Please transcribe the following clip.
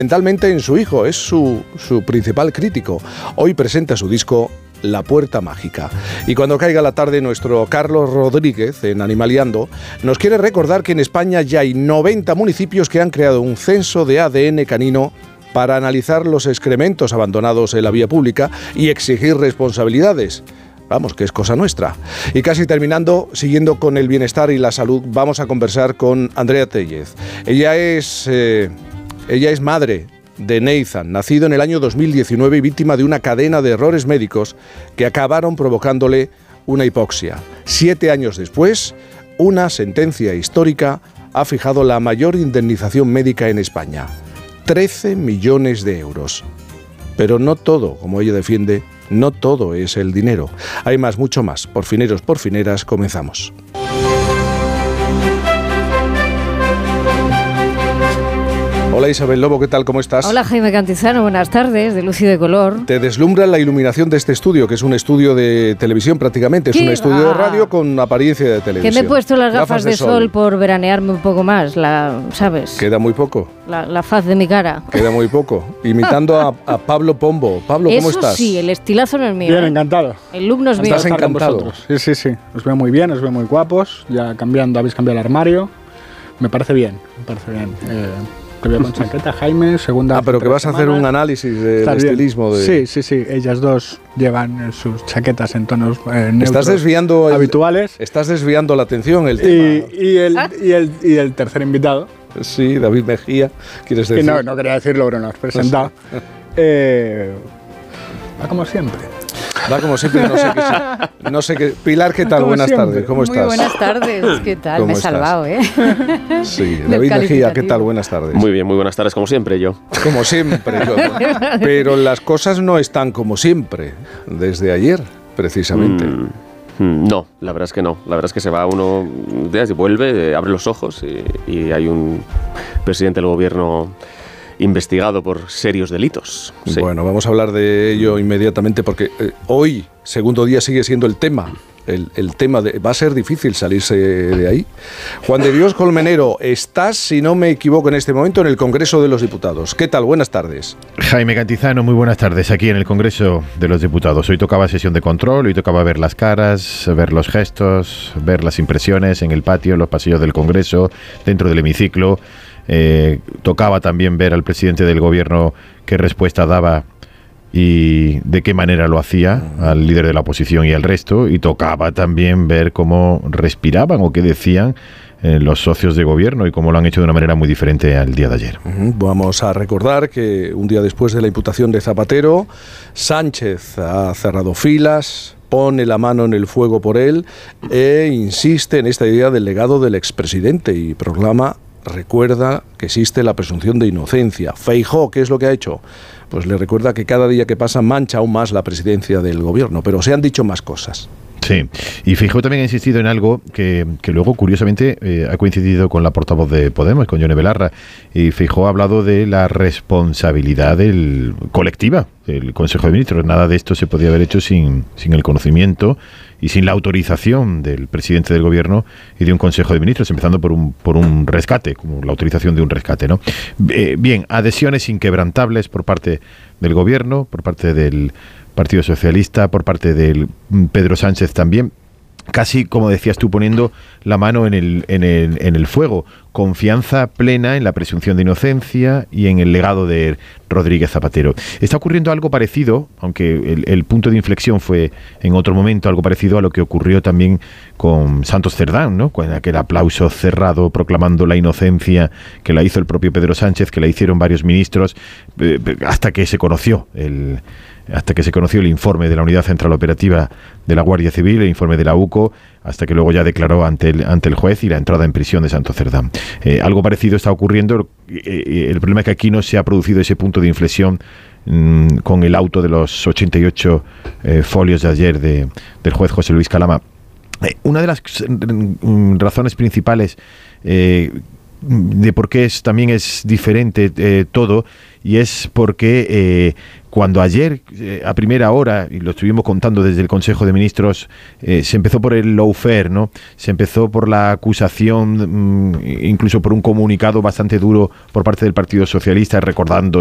Mentalmente en su hijo, es su principal crítico. Hoy presenta su disco La Puerta Mágica. Y cuando caiga la tarde, nuestro Carlos Rodríguez, en Animaliando, nos quiere recordar que en España ya hay 90 municipios que han creado un censo de ADN canino para analizar los excrementos abandonados en la vía pública y exigir responsabilidades. Vamos, que es cosa nuestra. Y casi terminando, siguiendo con el bienestar y la salud, vamos a conversar con Andrea Tellez. Ella es madre de Nathan, nacido en el año 2019 y víctima de una cadena de errores médicos que acabaron provocándole una hipoxia. 7 años después, una sentencia histórica ha fijado la mayor indemnización médica en España: 13 millones de euros. Pero no todo, como ella defiende, no todo es el dinero. Hay más, mucho más. Por fineros, por fineras, comenzamos. Hola Isabel Lobo, ¿qué tal? ¿Cómo estás? Hola Jaime Cantizano, buenas tardes, de luz y de color. Te deslumbra la iluminación de este estudio, que es un estudio de televisión prácticamente, es un estudio de radio con apariencia de televisión. Que me he puesto las gafas de sol por veranearme un poco más, ¿sabes? Queda muy poco. La faz de mi cara. Queda muy poco. Imitando a Pablo Pombo. Pablo, ¿cómo estás? Eso sí, el estilazo no es mío. Bien, encantado. El look no es mío. Estás encantado. Sí. Os veo muy bien, os veo muy guapos. Ya habéis cambiado el armario. Me parece bien. Te veo con chaqueta, Jaime, segunda... pero que vas a hacer un análisis del estilismo de... Sí, ellas dos llevan sus chaquetas en tonos neutros habituales. Estás desviando la atención, el tema. Y el tercer invitado. Sí, David Mejía, ¿quieres decir? No quería decirlo, pero no has presentado. Va como siempre. Va como siempre, no sé qué. Pilar, ¿qué tal? Buenas tardes, ¿cómo estás? Muy buenas tardes, ¿qué tal? Me he salvado, ¿eh? Sí, David Mejía, ¿qué tal? Buenas tardes. Muy bien, muy buenas tardes, como siempre yo. Como siempre yo. Pero las cosas no están como siempre, desde ayer, precisamente. No, la verdad es que no. La verdad es que se va uno días y vuelve, abre los ojos y hay un presidente del gobierno investigado por serios delitos. Sí. Bueno, vamos a hablar de ello inmediatamente porque hoy, segundo día, sigue siendo el tema. El tema va a ser difícil salirse de ahí. Juan de Dios Colmenero, estás, si no me equivoco, en este momento en el Congreso de los Diputados. ¿Qué tal? Buenas tardes. Jaime Cantizano, muy buenas tardes, aquí en el Congreso de los Diputados. Hoy tocaba sesión de control, hoy tocaba ver las caras, ver los gestos, ver las impresiones en el patio, en los pasillos del Congreso, dentro del hemiciclo. Tocaba también ver al presidente del gobierno qué respuesta daba y de qué manera lo hacía al líder de la oposición y al resto, y tocaba también ver cómo respiraban o qué decían los socios de gobierno y cómo lo han hecho de una manera muy diferente al día de ayer. Vamos a recordar que un día después de la imputación de Zapatero, Sánchez ha cerrado filas, pone la mano en el fuego por él e insiste en esta idea del legado del expresidente y recuerda que existe la presunción de inocencia. Feijóo, ¿qué es lo que ha hecho? Pues le recuerda que cada día que pasa mancha aún más la presidencia del gobierno, pero se han dicho más cosas. Sí, y Feijóo también ha insistido en algo que luego, curiosamente, ha coincidido con la portavoz de Podemos, con Yone Belarra, y Feijóo ha hablado de la responsabilidad colectiva del Consejo de Ministros. Nada de esto se podía haber hecho sin el conocimiento y sin la autorización del presidente del gobierno y de un Consejo de Ministros, empezando por un rescate, como la autorización de un rescate, ¿no? Bien, adhesiones inquebrantables por parte del gobierno, por parte del Partido Socialista, por parte del Pedro Sánchez también, casi, como decías tú, poniendo la mano en el fuego. Confianza plena en la presunción de inocencia y en el legado de Rodríguez Zapatero. Está ocurriendo algo parecido, aunque el punto de inflexión fue en otro momento, algo parecido a lo que ocurrió también con Santos Cerdán, ¿no? Con aquel aplauso cerrado proclamando la inocencia que la hizo el propio Pedro Sánchez, que la hicieron varios ministros, hasta que se conoció el informe de la Unidad Central Operativa de la Guardia Civil, el informe de la UCO, hasta que luego ya declaró ante el juez y la entrada en prisión de Santos Cerdán. Algo parecido está ocurriendo. El problema es que aquí no se ha producido ese punto de inflexión con el auto de los 88 folios de ayer del juez José Luis Calama. Una de las razones principales de por qué también es diferente todo, y es porque cuando ayer a primera hora, y lo estuvimos contando desde el Consejo de Ministros, se empezó por el lawfare, ¿no? Se empezó por la acusación, incluso por un comunicado bastante duro por parte del Partido Socialista, recordando